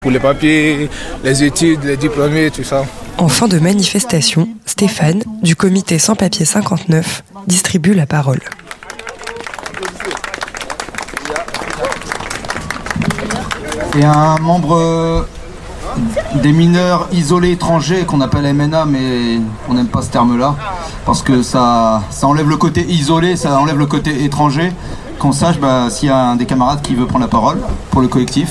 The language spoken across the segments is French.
Pour les papiers, les études, les diplômés, tout ça. En fin de manifestation, Stéphane, du comité Sans Papier 59, distribue la parole. Et un membre des mineurs isolés étrangers qu'on appelle MNA, mais on n'aime pas ce terme-là, parce que ça enlève le côté isolé, ça enlève le côté étranger. Qu'on sache s'il y a un des camarades qui veut prendre la parole pour le collectif.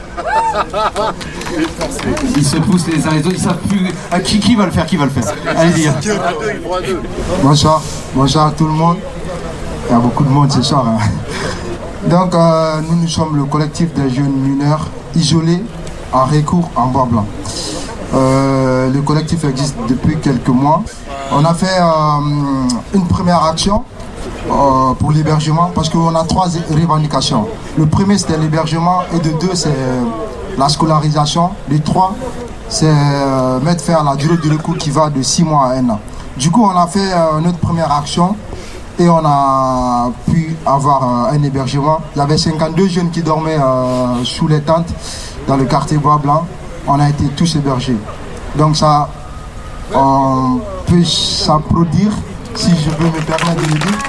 Ils se poussent les uns les autres, ils savent plus. Qui va le faire, Allez-y. Bonsoir à tout le monde. Il y a beaucoup de monde ce soir. Hein. Donc nous sommes le collectif des jeunes mineurs isolés à Récourt en Bois-Blanc. Le collectif existe depuis quelques mois. On a fait une première action pour l'hébergement parce qu'on a 3 revendications. Le premier c'était l'hébergement et de 2 c'est la scolarisation. Les 3 c'est mettre fin à la durée du recours qui va de 6 mois à 1 an. Du coup on a fait notre première action et on a pu avoir un hébergement. Il y avait 52 jeunes qui dormaient sous les tentes dans le quartier Bois-Blanc. On a été tous hébergés. Donc ça, on peut s'applaudir, si je peux me permettre de le dire.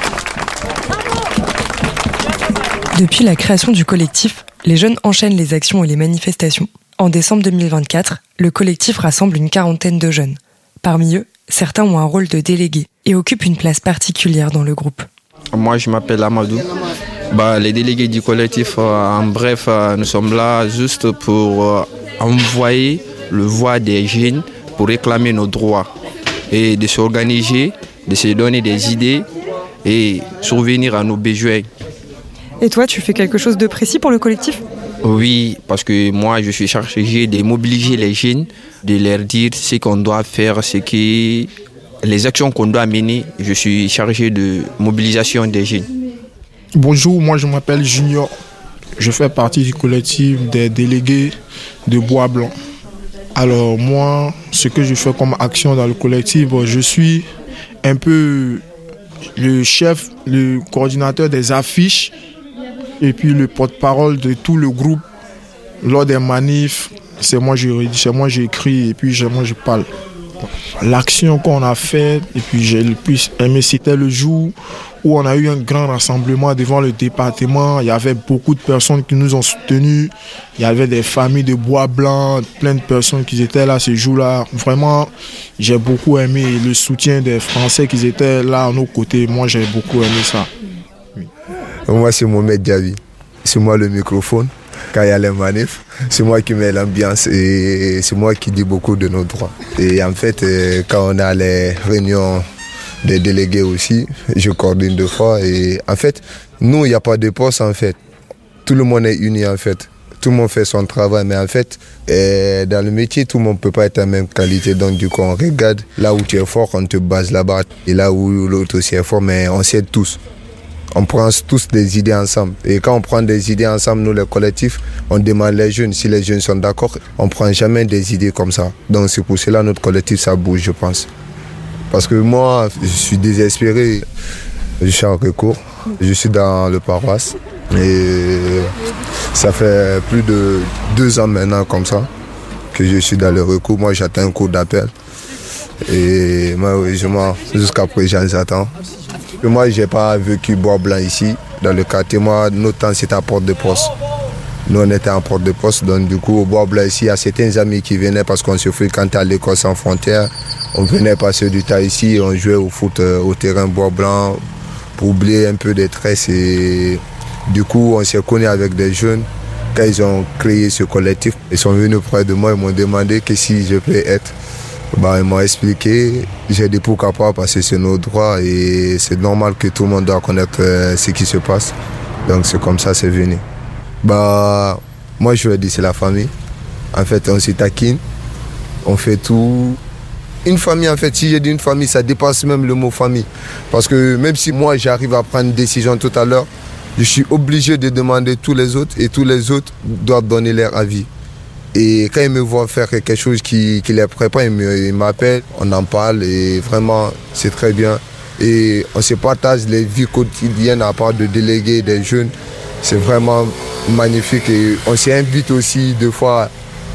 Depuis la création du collectif, les jeunes enchaînent les actions et les manifestations. En décembre 2024, le collectif rassemble une 40aine de jeunes. Parmi eux, certains ont un rôle de délégués et occupent une place particulière dans le groupe. Moi, je m'appelle Amadou. Les délégués du collectif, en bref, nous sommes là juste pour envoyer le voix des jeunes pour réclamer nos droits et de s'organiser, de se donner des idées et survenir à nos besoins. Et toi, tu fais quelque chose de précis pour le collectif ? Oui, parce que moi, je suis chargé de mobiliser les jeunes, de leur dire ce qu'on doit faire, les actions qu'on doit mener. Je suis chargé de mobilisation des jeunes. Bonjour, moi je m'appelle Junior. Je fais partie du collectif des délégués de Bois-Blanc. Alors moi, ce que je fais comme action dans le collectif, je suis un peu le chef, le coordinateur des affiches et puis le porte-parole de tout le groupe. Lors des manifs, c'est moi j'écris et puis moi je parle. L'action qu'on a faite et puis j'ai le plus aimé, c'était le jour où on a eu un grand rassemblement devant le département. Il y avait beaucoup de personnes qui nous ont soutenus. Il y avait des familles de Bois-Blanc, plein de personnes qui étaient là ce jour-là. Vraiment, j'ai beaucoup aimé le soutien des Français qui étaient là à nos côtés. Moi, j'ai beaucoup aimé ça. Oui. Moi, c'est Mohamed Diaby. C'est moi le microphone. Quand il y a les manifs, c'est moi qui mets l'ambiance et c'est moi qui dis beaucoup de nos droits. Et en fait, quand on a les réunions des délégués aussi, je coordonne 2 fois. Et en fait, nous, il n'y a pas de poste en fait. Tout le monde est uni en fait. Tout le monde fait son travail, mais en fait, dans le métier, tout le monde ne peut pas être à la même qualité. Donc du coup, on regarde là où tu es fort, on te base là-bas. Et là où l'autre aussi est fort, mais on s'aide tous. On prend tous des idées ensemble. Et quand on prend des idées ensemble, nous, les collectifs, on demande les jeunes. Si les jeunes sont d'accord, on ne prend jamais des idées comme ça. Donc c'est pour cela que notre collectif, ça bouge, je pense. Parce que moi, je suis désespéré. Je suis en recours. Je suis dans le paroisse. Et ça fait plus de 2 ans maintenant comme ça que je suis dans le recours. Moi, j'attends un cours d'appel. Et malheureusement, jusqu'à présent, j'attends. Moi, je n'ai pas vécu Bois-Blanc ici, dans le quartier. Moi, notre temps, c'était à Porte de Poste. Nous, on était en Porte de Poste. Donc, du coup, au Bois-Blanc, ici, il y a certains amis qui venaient parce qu'on se fréquentait à l'école sans frontières. On venait passer du temps ici, on jouait au foot au terrain Bois-Blanc pour oublier un peu des stress. Et du coup, on s'est connus avec des jeunes. Quand ils ont créé ce collectif, ils sont venus près de moi, ils m'ont demandé que si je peux être. Ils m'ont expliqué, j'ai dit pourquoi pas parce que c'est nos droits et c'est normal que tout le monde doit connaître ce qui se passe. Donc c'est comme ça c'est venu. Moi je veux dire c'est la famille. En fait on se taquine, on fait tout. Une famille en fait, si je dis une famille ça dépasse même le mot famille. Parce que même si moi j'arrive à prendre une décision tout à l'heure, je suis obligé de demander tous les autres et tous les autres doivent donner leur avis. Et quand ils me voient faire quelque chose qui les prépare, ils m'appellent, on en parle et vraiment c'est très bien. Et on se partage les vies quotidiennes à part de délégués des jeunes. C'est vraiment magnifique et on s'invite aussi 2 fois